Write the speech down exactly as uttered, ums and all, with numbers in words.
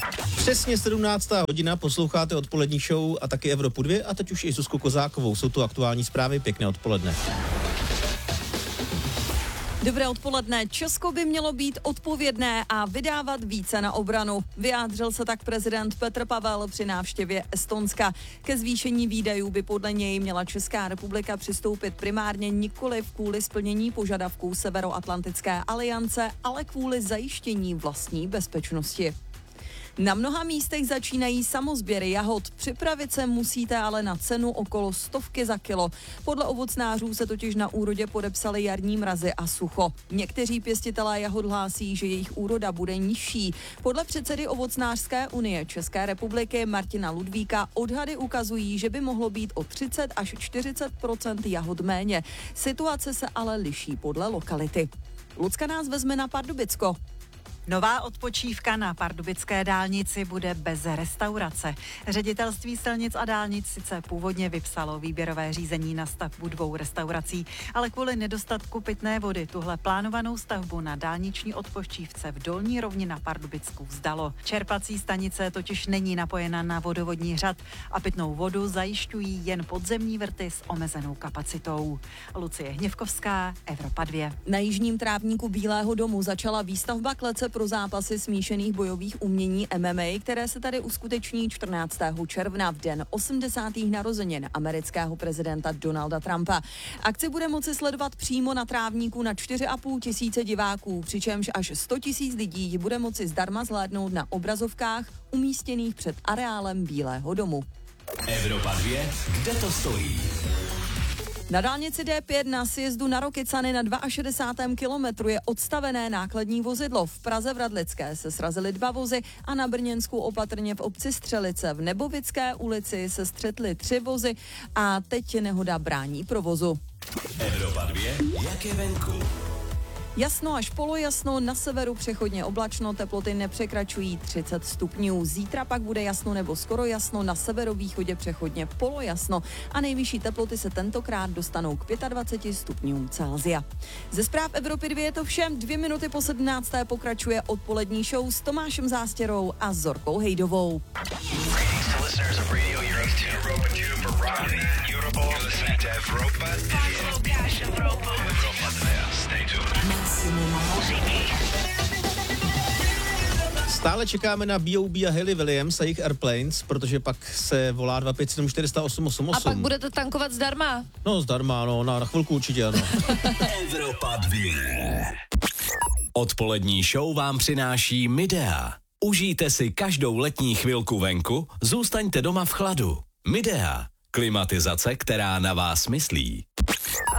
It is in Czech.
Přesně sedmnáctá hodina, posloucháte odpolední show a taky Evropu dva a teď už i Zuzku Kozákovou. Jsou tu aktuální zprávy, pěkné odpoledne. Dobré odpoledne. Česko by mělo být odpovědné a vydávat více na obranu. Vyjádřil se tak prezident Petr Pavel při návštěvě Estonska. Ke zvýšení výdajů by podle něj měla Česká republika přistoupit primárně nikoliv kvůli splnění požadavků Severoatlantické aliance, ale kvůli zajištění vlastní bezpečnosti. Na mnoha místech začínají samosběry jahod. Připravit se musíte ale na cenu okolo stovky za kilo. Podle ovocnářů se totiž na úrodě podepsaly jarní mrazy a sucho. Někteří pěstitelé jahod hlásí, že jejich úroda bude nižší. Podle předsedy Ovocnářské unie České republiky Martina Ludvíka odhady ukazují, že by mohlo být o třicet až čtyřicet procent jahod méně. Situace se ale liší podle lokality. Lucka nás vezme na Pardubicko. Nová odpočívka na pardubické dálnici bude bez restaurace. Ředitelství silnic a dálnic sice původně vypsalo výběrové řízení na stavbu dvou restaurací, ale kvůli nedostatku pitné vody tuhle plánovanou stavbu na dálniční odpočívce v Dolní Rovni na Pardubicku vzdalo. Čerpací stanice totiž není napojena na vodovodní řad a pitnou vodu zajišťují jen podzemní vrty s omezenou kapacitou. Lucie Hněvkovská, Evropa dva. Na jižním trávníku Bílého domu začala výstavba klece pro zápasy smíšených bojových umění M M A, které se tady uskuteční čtrnáctého června v den osmdesátých narozenin amerického prezidenta Donalda Trumpa. Akci bude moci sledovat přímo na trávníku na čtyři a půl tisíce diváků, přičemž až sto tisíc lidí ji bude moci zdarma zhlédnout na obrazovkách umístěných před areálem Bílého domu. Evropa dva, kde to stojí? Na dálnici D pět na sjezdu na Rokycany na šedesátém druhém kilometru je odstavené nákladní vozidlo. V Praze v Radlické se srazily dva vozy a na Brněnsku opatrně v obci Střelice v Nebovické ulici se střetly tři vozy a teď nehoda brání provozu. Evropa dva, jak je venku? Jasno až polojasno, na severu přechodně oblačno, teploty nepřekračují třicet stupňů. Zítra pak bude jasno nebo skoro jasno, na severovýchodě přechodně polojasno a nejvyšší teploty se tentokrát dostanou k dvaceti pěti stupňům Celsia. Ze zpráv Evropy dva je to všem, dvě minuty po sedmnácté pokračuje odpolední show s Tomášem Zástěrou a Zorkou Hejdovou. Stále čekáme na B O B a Hayley Williams a jejich Airplanes, protože pak se volá dva pět sedm čtyři osm osm osm. A pak budete tankovat zdarma? No zdarma, no, na, na chvilku určitě ano. Evropa dva. Odpolední show vám přináší Midea. Užijte si každou letní chvilku venku, zůstaňte doma v chladu. Midea. Klimatizace, která na vás myslí.